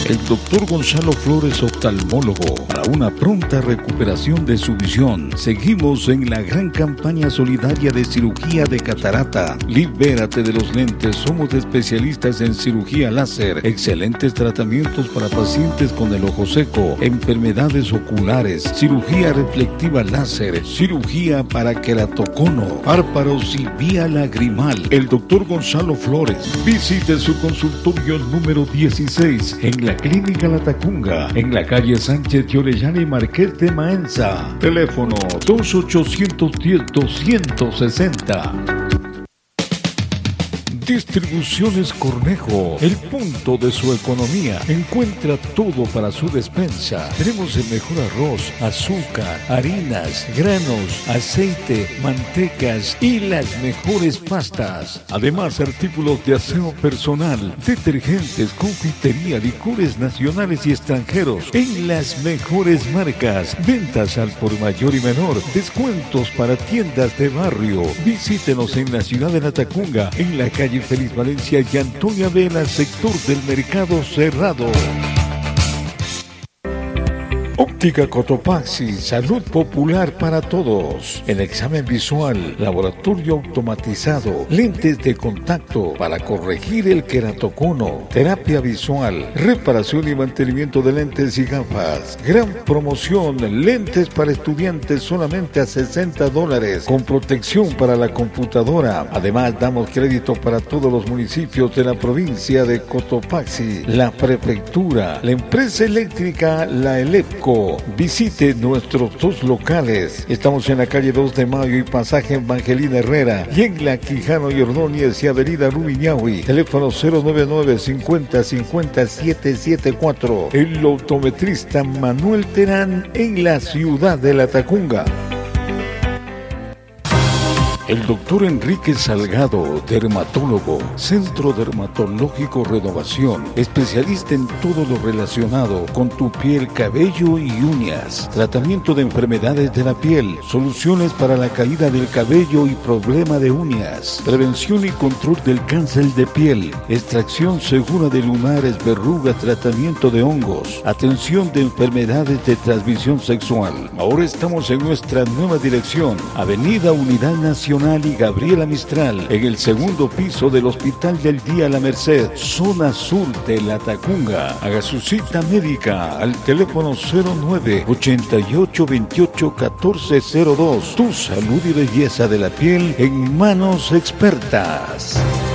El doctor Gonzalo Flores, oftalmólogo, para una pronta recuperación de su visión. Seguimos en la gran campaña solidaria de cirugía de catarata. Libérate de los lentes. Somos especialistas en cirugía láser. Excelentes tratamientos para pacientes con el ojo seco, enfermedades oculares, cirugía reflectiva láser, cirugía para queratocono, párpados y vía lagrimal. El doctor Gonzalo Flores. Visite su consultorio número 16 en la Clínica La Tacunga, en la calle Sánchez de Orellana y Marqués de Maenza. Teléfono 2810-260. Distribuciones Cornejo, el punto de su economía. Encuentra todo para su despensa. Tenemos el mejor arroz, azúcar, harinas, granos, aceite, mantecas y las mejores pastas. Además, artículos de aseo personal, detergentes, confitería, licores nacionales y extranjeros en las mejores marcas. Ventas al por mayor y menor. Descuentos para tiendas de barrio. Visítenos en la ciudad de La Tacunga, en la calle Félix Valencia y Antonia Vela, sector del Mercado Cerrado. Óptica Cotopaxi, salud popular para todos. El examen visual, laboratorio automatizado, lentes de contacto para corregir el queratocono, terapia visual, reparación y mantenimiento de lentes y gafas. Gran promoción, lentes para estudiantes solamente a $60, con protección para la computadora. Además, damos crédito para todos los municipios de la provincia de Cotopaxi, la prefectura, la empresa eléctrica, la ELEPCO. Visite nuestros dos locales. Estamos en la calle 2 de Mayo y pasaje Evangelina Herrera, y en la Quijano y Ordóñez y avenida Rumiñahui. Teléfono 099-50-50-774. El optometrista Manuel Terán en la ciudad de La Tacunga. El doctor Enrique Salgado, dermatólogo, Centro Dermatológico Renovación, especialista en todo lo relacionado con tu piel, cabello y uñas, tratamiento de enfermedades de la piel, soluciones para la caída del cabello y problema de uñas, prevención y control del cáncer de piel, extracción segura de lunares, verrugas, tratamiento de hongos, atención de enfermedades de transmisión sexual. Ahora estamos en nuestra nueva dirección, Avenida Unidad Nacional y Gabriela Mistral, en el segundo piso del Hospital del Día La Merced, zona sur de La Tacunga. Haga su cita médica al teléfono 09-8828-1402. Tu salud y belleza de la piel en manos expertas.